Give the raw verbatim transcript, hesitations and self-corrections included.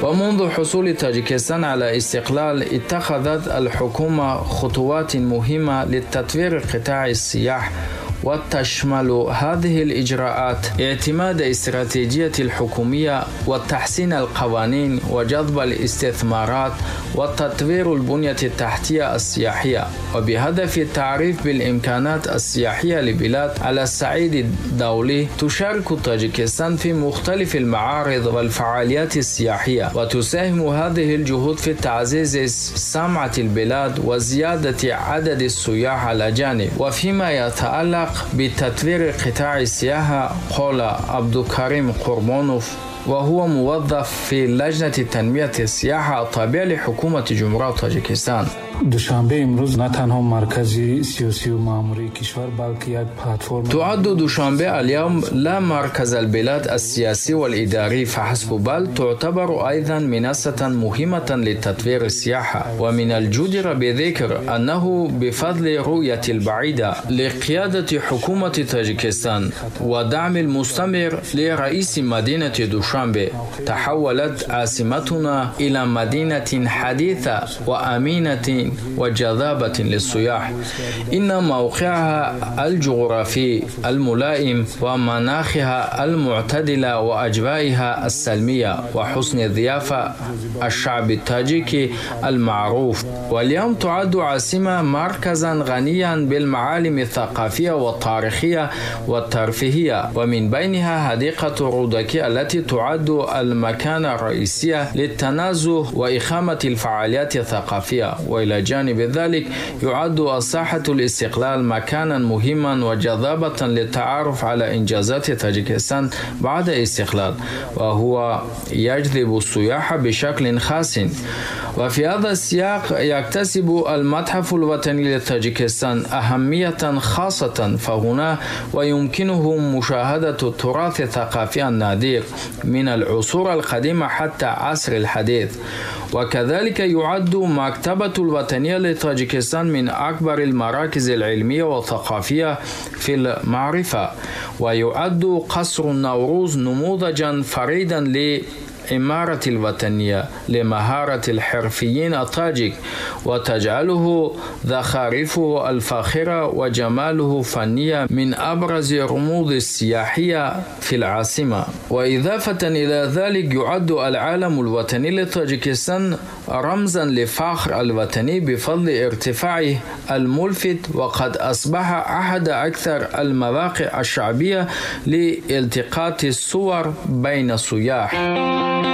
ومنذ حصول تاجيكستان على استقلال اتخذت الحكومة خطوات مهمة لتطوير قطاع السياحة، وتشمل هذه الإجراءات اعتماد استراتيجية الحكومية وتحسين القوانين وجذب الاستثمارات وتطوير البنية التحتية السياحية، وبهدف التعريف بالإمكانات السياحية لبلاد على الصعيد الدولي. تشارك تاجيكستان في مختلف المعارض والفعاليات السياحية، وتساهم هذه الجهود في تعزيز سمعة البلاد وزيادة عدد السياح الأجانب. وفيما يتعلق بتطوير قطاع السياحة، قال عبد الكريم قربانوف وهو موظف في لجنة تنمية السياحة التابعة لحكومة جمهورية تاجیکستان: دوشنبه امروز نه تنها مرکزی سیاسی و ماموری کشور بلکه یک پلتفرم تعد دوشنبه اليوم لا مركز البلاد السياسي والإداري فحسب، بل تعتبر أيضا منصة مهمة لتطوير السياحة. ومن الجدير بذكر أنه بفضل رؤية البعيدة لقيادة حكومة تاجيكستان ودعم المستمر لرئيس مدينة دوشنبه تحولت عاصمتنا إلى مدينة حديثة وأمينة وجذابة للسياح. إن موقعها الجغرافي الملائم ومناخها المعتدلة وأجوائها السلمية وحسن الضيافة الشعب التاجيكي المعروف، واليوم تعد عاصمة مركزا غنيا بالمعالم الثقافية والتاريخية والترفيهية، ومن بينها حديقة رودكي التي تعد المكان الرئيسي للتنزه وإقامة الفعاليات الثقافية. وإلى جانب ذلك يعد ساحة الاستقلال مكانا مهما وجذابة للتعرف على إنجازات تاجيكستان بعد الاستقلال، وهو يجذب السياح بشكل خاص. وفي هذا السياق يكتسب المتحف الوطني لتاجيكستان أهمية خاصة، فهنا ويمكنه مشاهدة التراث الثقافي النادر من العصور القديمة حتى عصر الحديث. وكذلك يعد مكتبة الوطنية لتاجيكستان من أكبر المراكز العلمية والثقافية في المعرفة، ويعد قصر النوروز نموذجا فريدا ل إمارة الوطنية لمهارة الحرفيين التاجيك، وتجعله زخارفه الفاخرة وجماله فنية من أبرز رموز السياحية في العاصمة. وإضافة إلى ذلك يعد العالم الوطني لتاجيكستان رمزا لفخر الوطني بفضل ارتفاعه الملفت، وقد أصبح أحد أكثر المواقع الشعبية لالتقاط الصور بين السياح.